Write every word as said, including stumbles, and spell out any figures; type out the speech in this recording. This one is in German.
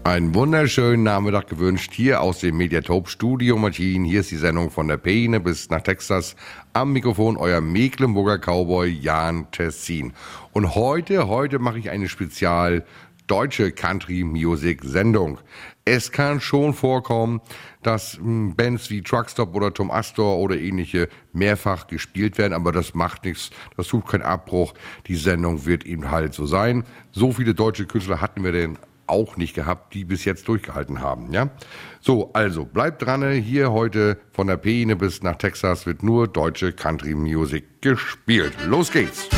Einen wunderschönen Nachmittag gewünscht hier aus dem Mediatop Studio Martin. Hier ist die Sendung von der Peene bis nach Texas. Am Mikrofon euer Mecklenburger Cowboy Jan Tessin. Und heute, heute mache ich eine spezial deutsche Country Music Sendung. Es kann schon vorkommen, dass mh, Bands wie Truckstop oder Tom Astor oder ähnliche mehrfach gespielt werden, aber das macht nichts, das tut keinen Abbruch. Die Sendung wird eben halt so sein. So viele deutsche Künstler hatten wir denn auch nicht gehabt, die bis jetzt durchgehalten haben, ja? So, also, bleibt dran, hier heute von der Peene bis nach Texas wird nur deutsche Country Music gespielt. Los geht's!